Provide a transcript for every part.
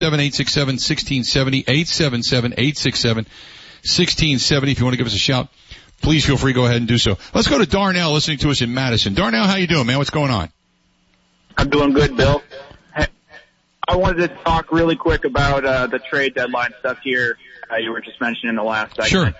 877-867-1670, 877-867-1670. If you want to give us a shout, please feel free to go ahead and do so. Let's go to Darnell listening to us in Madison. Darnell, how you doing, man? What's going on? I'm doing good, Bill. Hey, I wanted to talk really quick about the trade deadline stuff here. You were just mentioning in the last segment.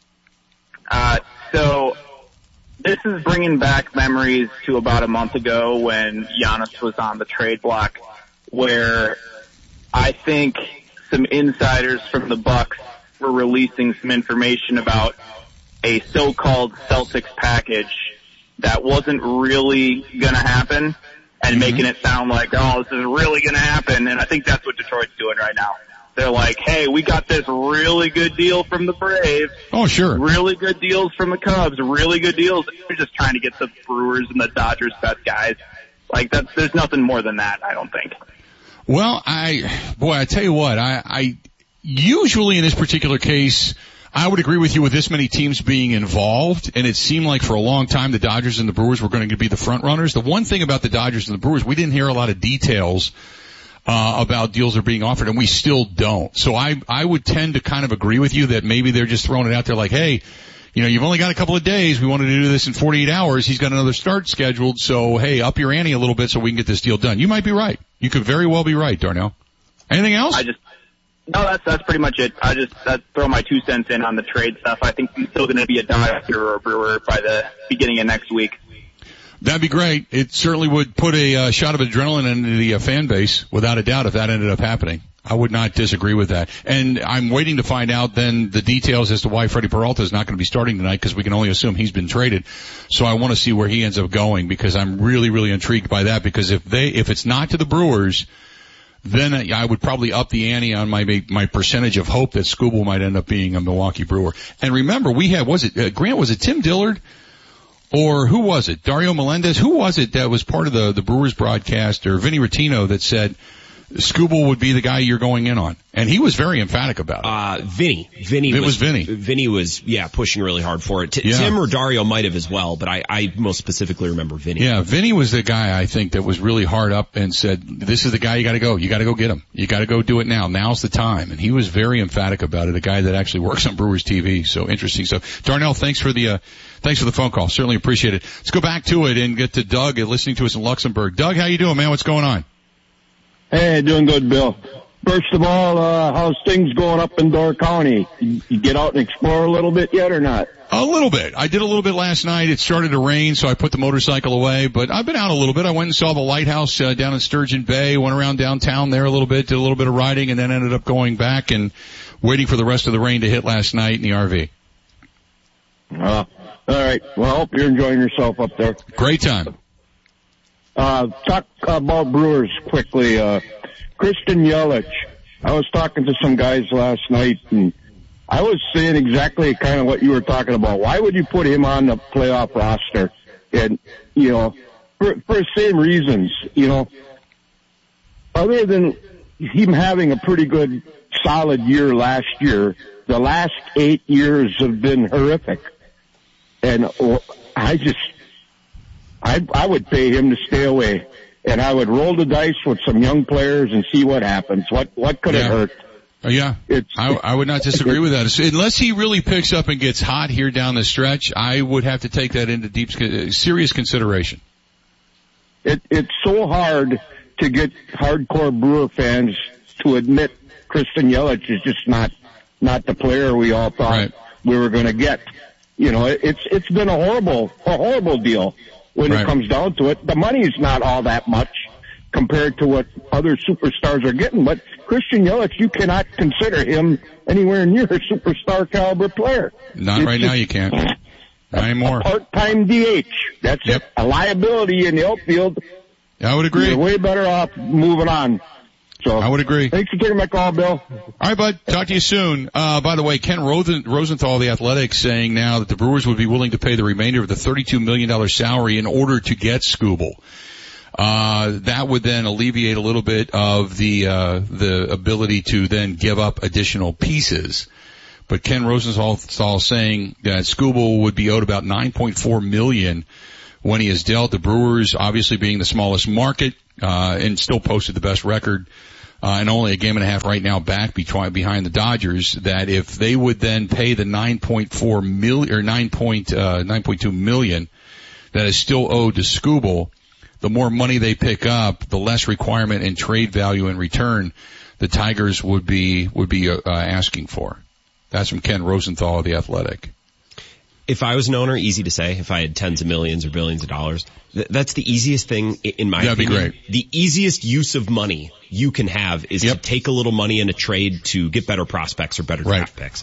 Sure. So this is bringing back memories to about a month ago when Giannis was on the trade block, where I think some insiders from the Bucks were releasing some information about a so-called Celtics package that wasn't really going to happen, and making it sound like, oh, this is really going to happen. And I think that's what Detroit's doing right now. They're like, hey, we got this really good deal from the Braves. Oh, sure. Really good deals from the Cubs. Really good deals. They're just trying to get the Brewers and the Dodgers best guys. Like, there's nothing more than that, I don't think. Well, I tell you what, I usually in this particular case, I would agree with you with this many teams being involved, and it seemed like for a long time the Dodgers and the Brewers were going to be the front runners. The one thing about the Dodgers and the Brewers, we didn't hear a lot of details about deals that are being offered, and we still don't. So I would tend to kind of agree with you that maybe they're just throwing it out there like, hey, you know, you've only got a couple of days. We wanted to do this in 48 hours. He's got another start scheduled, so hey, up your ante a little bit so we can get this deal done. You might be right. You could very well be right, Darnell. Anything else? No, that's pretty much it. I'd throw my 2 cents in on the trade stuff. I think he's still going to be a Dodger or a Brewer by the beginning of next week. That'd be great. It certainly would put a shot of adrenaline into the fan base, without a doubt, if that ended up happening. I would not disagree with that. And I'm waiting to find out then the details as to why Freddie Peralta is not going to be starting tonight, because we can only assume he's been traded. So I want to see where he ends up going, because I'm really, really intrigued by that, because if it's not to the Brewers, then I would probably up the ante on my percentage of hope that Skubal might end up being a Milwaukee Brewer. And remember, we had, was it Tim Dillard? Or who was it? Dario Melendez? Who was it that was part of the Brewers broadcast, or Vinny Rottino, that said Skubal would be the guy you're going in on? And he was very emphatic about it. Vinny. It was Vinny. Vinny was, pushing really hard for it. Tim or Dario might have as well, but I most specifically remember Vinny. Yeah, Vinny was the guy, I think, that was really hard up and said, this is the guy you gotta go. You gotta go get him. You gotta go do it now. Now's the time. And he was very emphatic about it, a guy that actually works on Brewers TV. So interesting stuff. Darnell, thanks for the phone call. Certainly appreciate it. Let's go back to it and get to Doug listening to us in Luxembourg. Doug, how you doing, man? What's going on? Hey, doing good, Bill. First of all, how's things going up in Door County? You get out and explore a little bit yet or not? A little bit. I did a little bit last night. It started to rain, so I put the motorcycle away, but I've been out a little bit. I went and saw the lighthouse down in Sturgeon Bay, went around downtown there a little bit, did a little bit of riding, and then ended up going back and waiting for the rest of the rain to hit last night in the RV. All right. Well, I hope you're enjoying yourself up there. Great time. Talk about Brewers quickly. Christian Yelich. I was talking to some guys last night, and I was saying exactly kind of what you were talking about. Why would you put him on the playoff roster? And, you know, for the same reasons, you know, other than him having a pretty good, solid year last year, the last 8 years have been horrific. And I would pay him to stay away, and I would roll the dice with some young players and see what happens. What could it hurt? Yeah, I would not disagree with that. Unless he really picks up and gets hot here down the stretch, I would have to take that into serious consideration. It's so hard to get hardcore Brewer fans to admit Christian Yelich is just not the player we all thought we were going to get. You know, it's been a horrible deal when it comes down to it. The money's not all that much compared to what other superstars are getting, but Christian Yelich, you cannot consider him anywhere near a superstar caliber player. Not right now, you can't. Not anymore. A part-time DH. That's a liability in the outfield. I would agree. You're way better off moving on. So I would agree. Thanks for taking my call, Bill. All right, bud. Talk to you soon. By the way, Ken Rosenthal, the Athletic, saying now that the Brewers would be willing to pay the remainder of the $32 million salary in order to get Skubal. That would then alleviate a little bit of the ability to then give up additional pieces. But Ken Rosenthal saying that Skubal would be owed about $9.4 million when he is dealt. The Brewers, obviously being the smallest market, and still posted the best record and only a game and a half right now back behind the Dodgers, that if they would then pay the $9.4 million or $9.2 million that is still owed to Skubal, the more money they pick up, the less requirement in trade value in return the Tigers would be asking for. That's from Ken Rosenthal of The Athletic. If I was an owner, easy to say, if I had tens of millions or billions of dollars, that's the easiest thing in my opinion. That'd be great. The easiest use of money you can have is to take a little money in a trade to get better prospects or better draft picks.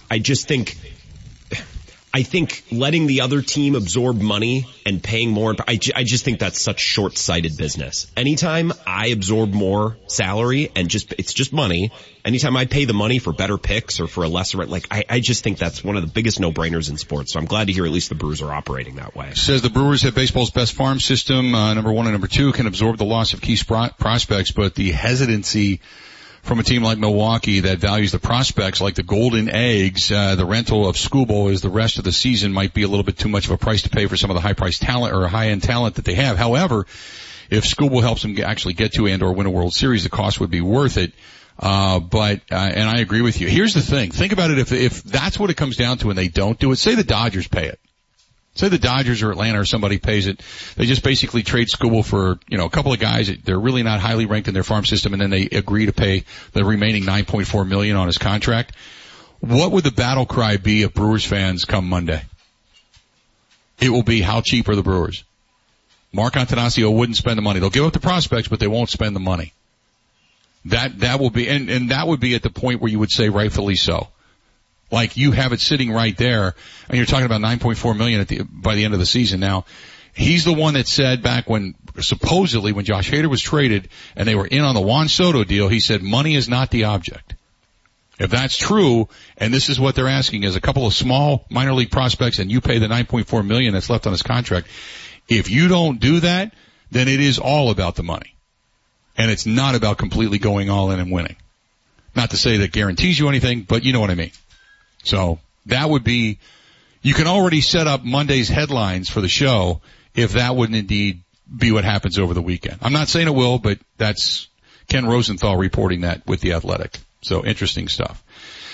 I think letting the other team absorb money and paying more, I just think that's such short-sighted business. Anytime I absorb more salary and it's just money, anytime I pay the money for better picks or for a lesser, I just think that's one of the biggest no-brainers in sports. So I'm glad to hear at least the Brewers are operating that way. Says the Brewers have baseball's best farm system, number one and number two, can absorb the loss of key prospects, but the hesitancy from a team like Milwaukee that values the prospects like the golden eggs, the rental of Skubal is the rest of the season might be a little bit too much of a price to pay for some of the high-priced talent or high-end talent that they have. However, if Skubal helps them actually get to and or win a World Series, the cost would be worth it. And I agree with you. Here's the thing. Think about it. If that's what it comes down to and they don't do it, say the Dodgers pay it. Say the Dodgers or Atlanta or somebody pays it. They just basically trade Skubal for, a couple of guys. They're really not highly ranked in their farm system, and then they agree to pay the remaining $9.4 million on his contract. What would the battle cry be of Brewers fans come Monday? It will be, how cheap are the Brewers? Mark Antanasio wouldn't spend the money. They'll give up the prospects, but they won't spend the money. That will be, and that would be at the point where you would say rightfully so. Like, you have it sitting right there, and you're talking about $9.4 million by the end of the season. Now, he's the one that said back when Josh Hader was traded and they were in on the Juan Soto deal, he said money is not the object. If that's true, and this is what they're asking, is a couple of small minor league prospects and you pay the $9.4 million that's left on his contract, if you don't do that, then it is all about the money. And it's not about completely going all in and winning. Not to say that guarantees you anything, but you know what I mean. So that would be, you can already set up Monday's headlines for the show if that wouldn't indeed be what happens over the weekend. I'm not saying it will, but that's Ken Rosenthal reporting that with The Athletic. So interesting stuff.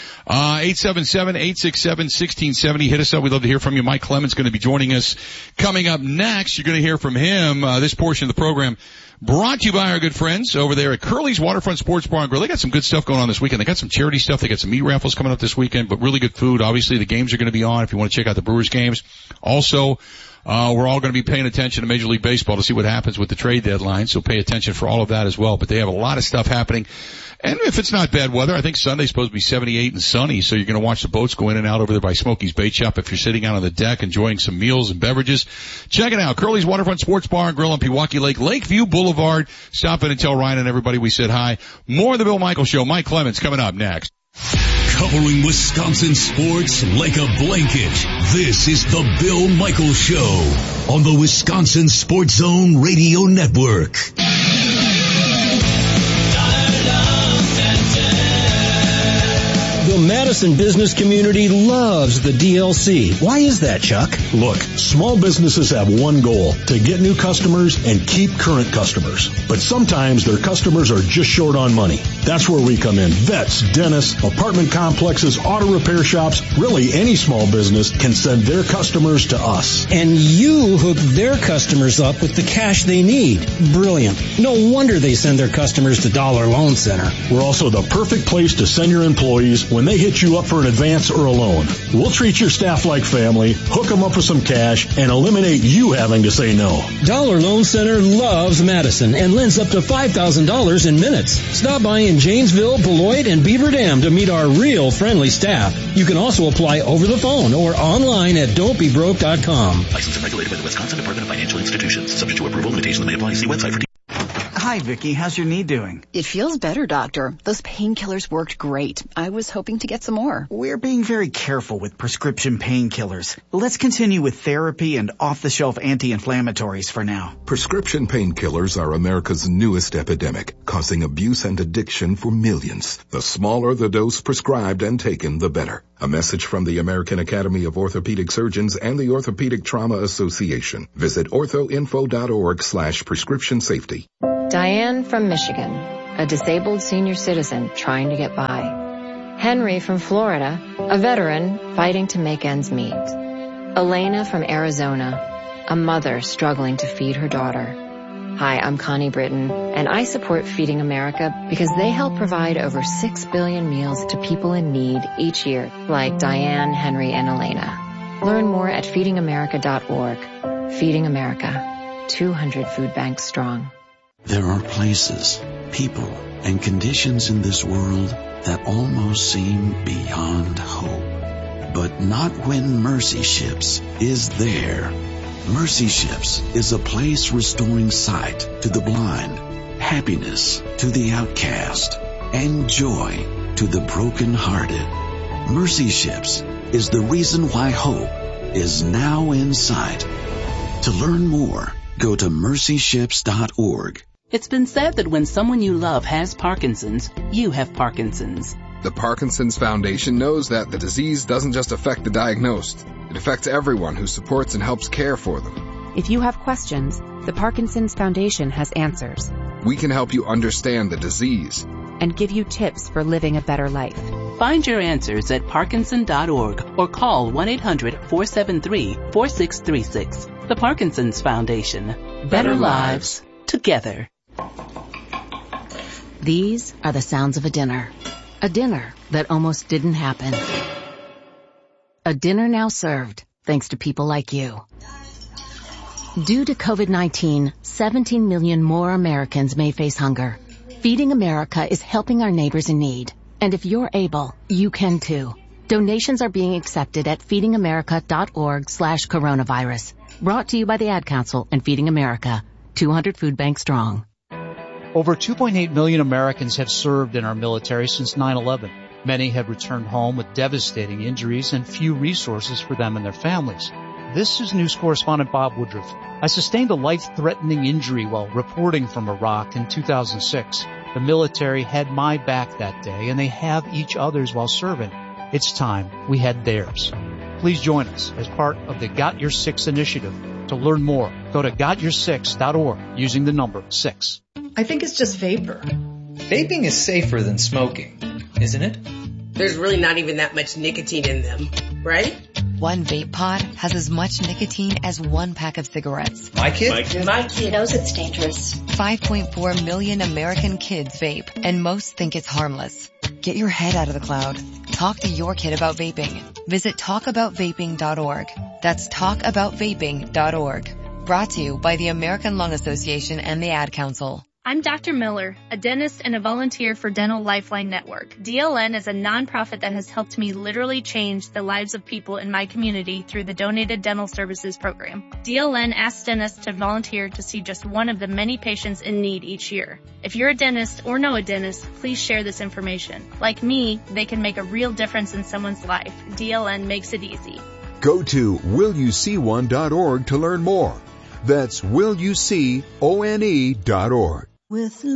877-867-1670. Hit us up. We'd love to hear from you. Mike Clemens going to be joining us coming up next. You're going to hear from him, this portion of the program brought to you by our good friends over there at Curly's Waterfront Sports Bar and Grill. They got some good stuff going on this weekend. They got some charity stuff. They got some meat raffles coming up this weekend, but really good food. Obviously, the games are going to be on if you want to check out the Brewers games. Also, we're all going to be paying attention to Major League Baseball to see what happens with the trade deadline, so pay attention for all of that as well. But they have a lot of stuff happening. And if it's not bad weather, I think Sunday's supposed to be 78 and sunny, so you're going to watch the boats go in and out over there by Smokey's Bait Shop if you're sitting out on the deck enjoying some meals and beverages. Check it out. Curly's Waterfront Sports Bar and Grill on Pewaukee Lake, Lakeview Boulevard. Stop in and tell Ryan and everybody we said hi. More of the Bill Michaels Show. Mike Clemens coming up next. Covering Wisconsin sports like a blanket. This is the Bill Michaels Show on the Wisconsin Sports Zone Radio Network. The Madison business community loves the DLC. Why is that, Chuck? Look, small businesses have one goal, to get new customers and keep current customers. But sometimes their customers are just short on money. That's where we come in. Vets, dentists, apartment complexes, auto repair shops, really any small business can send their customers to us. And you hook their customers up with the cash they need. Brilliant. No wonder they send their customers to Dollar Loan Center. We're also the perfect place to send your employees when they hit you up for an advance or a loan. We'll treat your staff like family, hook them up with some cash, and eliminate you having to say no. Dollar Loan Center loves Madison and lends up to $5,000 in minutes. Stop by in Janesville, Beloit, and Beaver Dam to meet our real friendly staff. You can also apply over the phone or online at don'tbebroke.com. Licensed and regulated by the Wisconsin Department of Financial Institutions. Subject to approval, limitations may apply. See website for details. Hi, Vicki. How's your knee doing? It feels better, Doctor. Those painkillers worked great. I was hoping to get some more. We're being very careful with prescription painkillers. Let's continue with therapy and off-the-shelf anti-inflammatories for now. Prescription painkillers are America's newest epidemic, causing abuse and addiction for millions. The smaller the dose prescribed and taken, the better. A message from the American Academy of Orthopedic Surgeons and the Orthopedic Trauma Association. Visit orthoinfo.org/prescription safety. Diane from Michigan. a disabled senior citizen trying to get by. Henry from Florida, a veteran fighting to make ends meet. Elena from Arizona, a mother struggling to feed her daughter. Hi, I'm Connie Britton, and I support Feeding America because they help provide over 6 billion meals to people in need each year, like Diane, Henry, and Elena. Learn more at feedingamerica.org. Feeding America, 200 food banks strong. There are places, people, and conditions in this world that almost seem beyond hope. But not when Mercy Ships is there. Mercy Ships is a place restoring sight to the blind, happiness to the outcast, and joy to the brokenhearted. Mercy Ships is the reason why hope is now in sight. To learn more, go to mercyships.org. It's been said that when someone you love has Parkinson's, you have Parkinson's. The Parkinson's Foundation knows that the disease doesn't just affect the diagnosed. It affects everyone who supports and helps care for them. If you have questions, the Parkinson's Foundation has answers. We can help you understand the disease and give you tips for living a better life. Find your answers at Parkinson.org or call 1-800-473-4636. The Parkinson's Foundation. Better lives together. These are the sounds of a dinner. A dinner that almost didn't happen. A dinner now served, thanks to people like you. Due to COVID-19, 17 million more Americans may face hunger. Feeding America is helping our neighbors in need. And if you're able, you can too. Donations are being accepted at feedingamerica.org/coronavirus. Brought to you by the Ad Council and Feeding America, 200 food banks strong. Over 2.8 million Americans have served in our military since 9/11. Many have returned home with devastating injuries and few resources for them and their families. This is news correspondent Bob Woodruff. I sustained a life-threatening injury while reporting from Iraq in 2006. The military had my back that day, and they have each other's while serving. It's time we had theirs. Please join us as part of the Got Your Six initiative. To learn more, go to gotyoursix.org using the number 6. I think it's just vapor. Vaping is safer than smoking, isn't it? There's really not even that much nicotine in them, right? One vape pod has as much nicotine as one pack of cigarettes. My kid knows it's dangerous. 5.4 million American kids vape, and most think it's harmless. Get your head out of the cloud. Talk to your kid about vaping. Visit talkaboutvaping.org. That's talkaboutvaping.org. Brought to you by the American Lung Association and the Ad Council. I'm Dr. Miller, a dentist and a volunteer for Dental Lifeline Network. DLN is a nonprofit that has helped me literally change the lives of people in my community through the Donated Dental Services program. DLN asks dentists to volunteer to see just one of the many patients in need each year. If you're a dentist or know a dentist, please share this information. Like me, they can make a real difference in someone's life. DLN makes it easy. Go to willyouseeone.org to learn more. That's willyouseeone.org. With